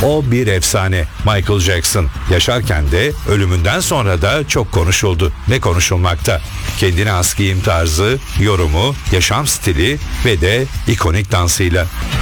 O bir efsane. Michael Jackson yaşarken de ölümünden sonra da çok konuşuldu ve konuşulmakta. Kendine has giyim tarzı, yorumu, yaşam stili ve de ikonik dansıyla.